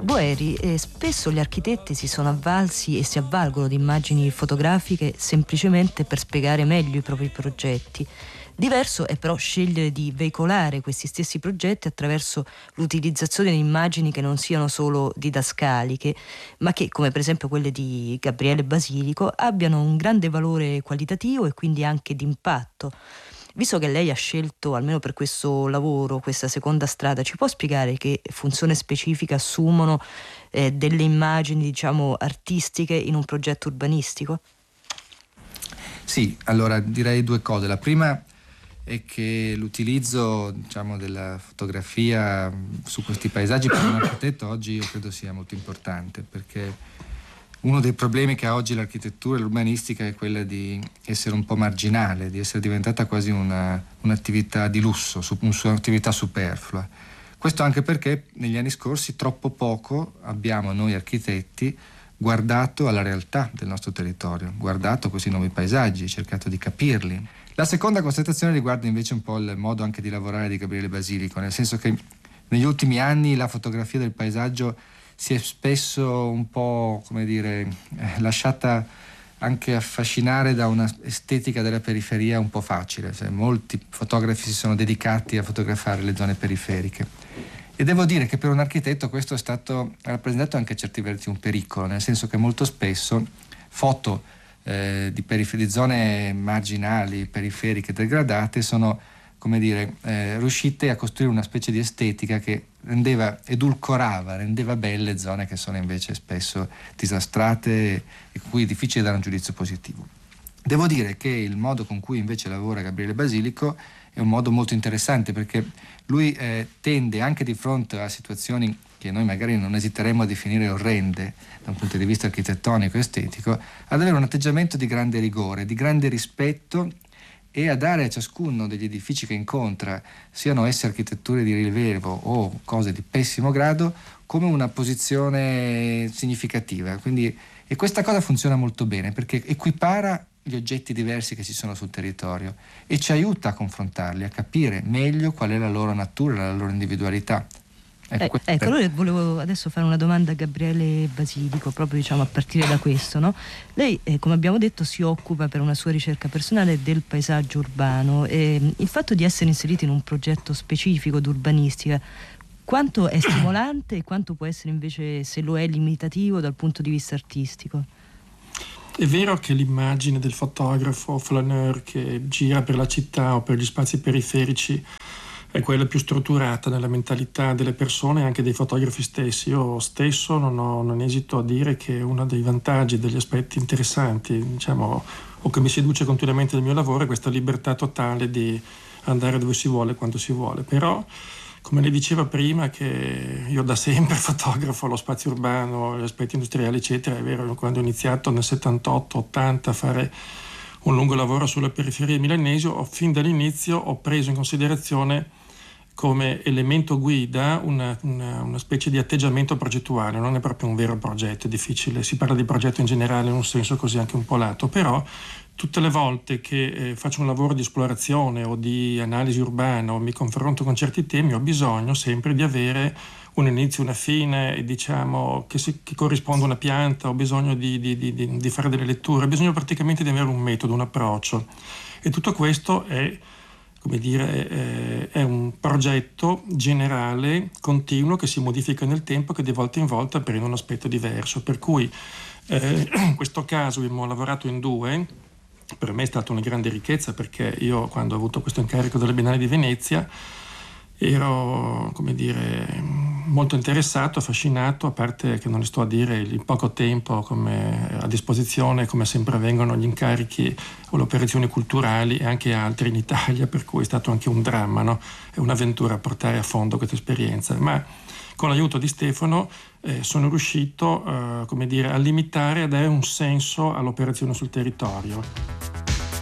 Boeri, spesso gli architetti si sono avvalsi e si avvalgono di immagini fotografiche semplicemente per spiegare meglio i propri progetti. Diverso è però scegliere di veicolare questi stessi progetti attraverso l'utilizzazione di immagini che non siano solo didascaliche, ma che, come per esempio quelle di Gabriele Basilico, abbiano un grande valore qualitativo e quindi anche d'impatto. Visto che lei ha scelto, almeno per questo lavoro, questa seconda strada, ci può spiegare che funzione specifica assumono delle immagini, diciamo, artistiche in un progetto urbanistico? Sì, allora direi due cose. La prima è che l'utilizzo, diciamo, della fotografia su questi paesaggi per un architetto oggi io credo sia molto importante, perché uno dei problemi che ha oggi l'architettura e l'urbanistica è quella di essere un po' marginale, di essere diventata quasi un'attività di lusso, un'attività superflua. Questo anche perché negli anni scorsi troppo poco abbiamo noi architetti guardato alla realtà del nostro territorio, guardato questi nuovi paesaggi, cercato di capirli. La seconda constatazione riguarda invece un po' il modo anche di lavorare di Gabriele Basilico, nel senso che negli ultimi anni la fotografia del paesaggio si è spesso un po', come dire, lasciata anche affascinare da una estetica della periferia un po' facile. Molti fotografi si sono dedicati a fotografare le zone periferiche. E devo dire che per un architetto questo ha rappresentato anche a certi versi un pericolo, nel senso che molto spesso foto di zone marginali, periferiche, degradate sono, come dire, riuscite a costruire una specie di estetica che rendeva belle zone che sono invece spesso disastrate e con cui è difficile dare un giudizio positivo. Devo dire che il modo con cui invece lavora Gabriele Basilico è un modo molto interessante, perché lui tende, anche di fronte a situazioni che noi magari non esiteremmo a definire orrende da un punto di vista architettonico e estetico, ad avere un atteggiamento di grande rigore, di grande rispetto, e a dare a ciascuno degli edifici che incontra, siano esse architetture di rilievo o cose di pessimo grado, come una posizione significativa. E questa cosa funziona molto bene, perché equipara gli oggetti diversi che ci sono sul territorio e ci aiuta a confrontarli, a capire meglio qual è la loro natura, la loro individualità. Ecco, allora volevo adesso fare una domanda a Gabriele Basilico, proprio, diciamo, a partire da questo, no? Lei, come abbiamo detto, si occupa per una sua ricerca personale del paesaggio urbano, e il fatto di essere inseriti in un progetto specifico d'urbanistica, quanto è stimolante e quanto può essere invece, se lo è, limitativo dal punto di vista artistico? È vero che l'immagine del fotografo flaneur che gira per la città o per gli spazi periferici è quella più strutturata nella mentalità delle persone e anche dei fotografi stessi. Io stesso non esito a dire che uno dei vantaggi, degli aspetti interessanti, diciamo, o che mi seduce continuamente nel mio lavoro, è questa libertà totale di andare dove si vuole, quando si vuole. Però, come lei diceva prima, che io da sempre fotografo lo spazio urbano, gli aspetti industriali, eccetera, è vero, quando ho iniziato nel 78-80 a fare un lungo lavoro sulle periferie milanesi, fin dall'inizio ho preso in considerazione come elemento guida una specie di atteggiamento progettuale. Non è proprio un vero progetto, è difficile, si parla di progetto in generale in un senso così anche un po' lato, però tutte le volte che faccio un lavoro di esplorazione o di analisi urbana o mi confronto con certi temi, ho bisogno sempre di avere un inizio, una fine, diciamo, che corrisponda a una pianta, ho bisogno di fare delle letture, ho bisogno praticamente di avere un metodo, un approccio. E tutto questo è, come dire, è un progetto generale, continuo, che si modifica nel tempo, che di volta in volta prende un aspetto diverso. Per cui in questo caso abbiamo lavorato in due. Per me è stata una grande ricchezza, perché io, quando ho avuto questo incarico della Biennale di Venezia, ero, come dire, molto interessato, affascinato, a parte che non le sto a dire il poco tempo a disposizione, come sempre avvengono gli incarichi o le operazioni culturali e anche altri in Italia, per cui è stato anche un dramma, no? È un'avventura portare a fondo questa esperienza, ma con l'aiuto di Stefano sono riuscito, come dire, a limitare, a dare un senso all'operazione sul territorio.